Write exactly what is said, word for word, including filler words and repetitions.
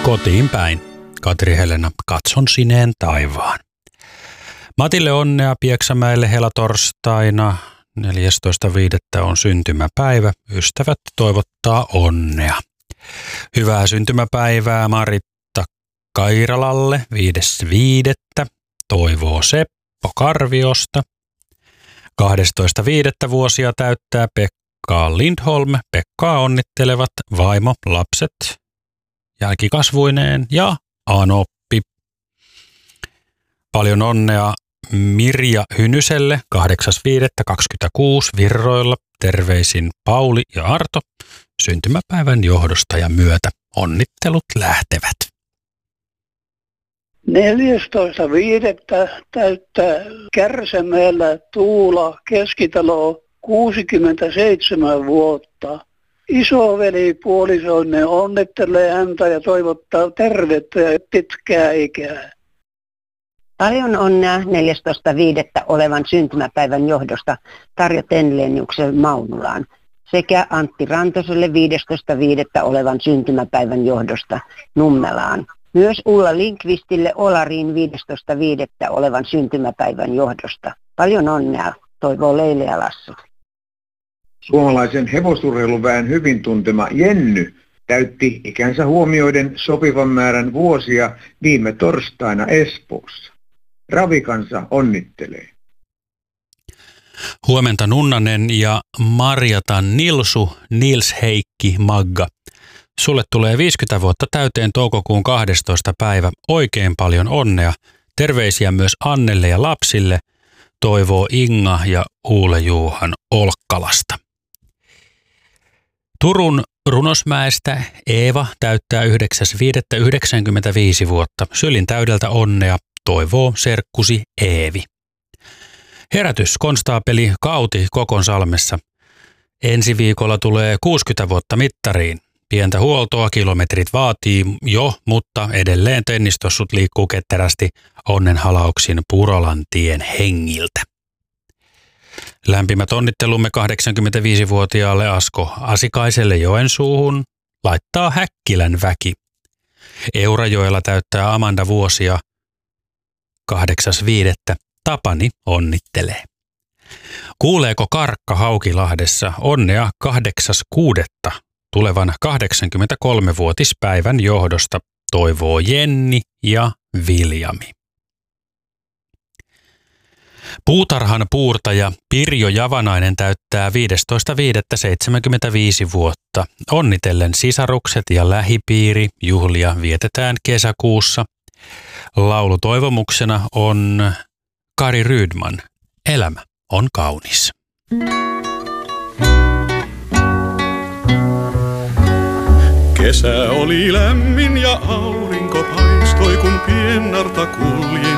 Kotiin päin. Katri Helena, katson sineen taivaan. Matille onnea Pieksämäelle helatorstaina. neljästoista viidettä on syntymäpäivä. Ystävät toivottaa onnea. Hyvää syntymäpäivää Maritta Kairalalle viides viidettä. Toivoo Seppo Karviosta. kahdestoista viidettä vuosia täyttää Pekka Lindholm. Pekkaa onnittelevat vaimo, lapset, jälkikasvuineen ja Anoppi. Paljon onnea Mirja Hynyselle kahdeksas viidettä kaksikymmentäkuusi Virroilla. Terveisin Pauli ja Arto. Syntymäpäivän johdosta ja myötä onnittelut lähtevät. neljästoista viidettä täyttää Kärsämäellä Tuula Keskitalo kuusikymmentäseitsemän vuotta. Isoveli puolisoinen onnittelee häntä ja toivottaa tervettä ja pitkää ikää. Paljon onnea neljästoista viidettä olevan syntymäpäivän johdosta Tarja Tenleniuksen Maunulaan sekä Antti Rantoselle viidestoista viidettä olevan syntymäpäivän johdosta Nummelaan. Myös Ulla Linkvistille Olariin viidestoista viidettä olevan syntymäpäivän johdosta. Paljon onnea, toivoo Leile ja Lassu. Suomalaisen hevosurheiluväen hyvin tuntema Jenny täytti ikänsä huomioiden sopivan määrän vuosia viime torstaina Espoossa. Ravikansa onnittelee. Huomenta Nunnanen ja Marjata Nilsu, Nils Heikki Magga. Sulle tulee viisikymmentä vuotta täyteen toukokuun kahdestoista päivä. Oikein paljon onnea. Terveisiä myös Annelle ja lapsille. Toivoo Inga ja Uule Juuhan Olkkalasta. Turun Runosmäestä Eeva täyttää yhdeksäs viidettä yhdeksänkymmentäviisi vuotta. Sylin täydeltä onnea. Toivoo serkkusi Eevi. Herätys konstaapeli Kauti Kokonsalmessa. Ensi viikolla tulee kuusikymmentä vuotta mittariin. Pientä huoltoa kilometrit vaatii jo, mutta edelleen tennistossut liikkuu ketterästi onnenhalauksin Purolantien hengiltä. Lämpimät onnittelumme kahdeksankymmentäviisivuotiaalle Asko Asikaiselle Joensuuhun laittaa Häkkilän väki. Eurajoella täyttää Amanda vuosia. kahdeksas viidettä Tapani onnittelee. Kuuleeko Karkka Haukilahdessa onnea kahdeksas kuudetta tulevan kahdeksankymmentäkolmevuotispäivän johdosta, toivoo Jenni ja Viljami. Puutarhan puurtaja Pirjo Javanainen täyttää viidestoista viidettä seitsemänkymmentäviisi vuotta. Onnitellen sisarukset ja lähipiiri, juhlia vietetään kesäkuussa. Laulutoivomuksena on Kari Rydman. Elämä on kaunis. Kesä oli lämmin ja aurinko paistoi, kun piennarta kulje.